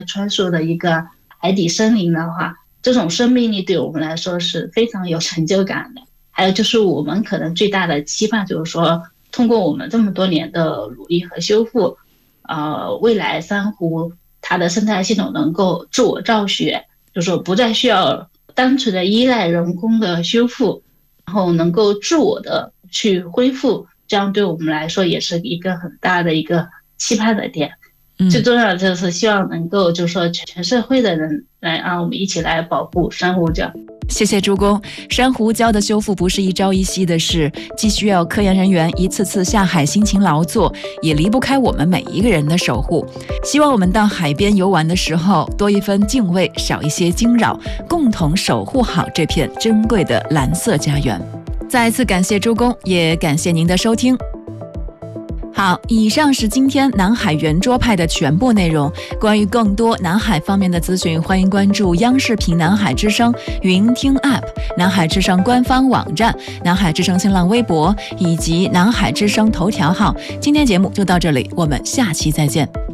穿梭的一个海底森林的话，这种生命力对我们来说是非常有成就感的。还有就是我们可能最大的期盼就是说，通过我们这么多年的努力和修复，未来珊瑚它的生态系统能够自我造血，就是说不再需要单纯的依赖人工的修复，然后能够自我的去恢复，这样对我们来说也是一个很大的一个期盼的点。最重要的就是希望能够就是说全社会的人来让我们一起来保护珊瑚礁。 谢谢朱工。珊瑚礁的修复不是一朝一夕的事，既需要科研人员一次次下海辛勤劳作，也离不开我们每一个人的守护。希望我们到海边游玩的时候，多一分敬畏，少一些惊扰，共同守护好这片珍贵的蓝色家园。再次感谢朱工，也感谢您的收听。好，以上是今天南海圆桌派的全部内容。关于更多南海方面的资讯，欢迎关注央视频南海之声云听 App、 南海之声官方网站、南海之声新浪微博以及南海之声头条号。今天节目就到这里，我们下期再见。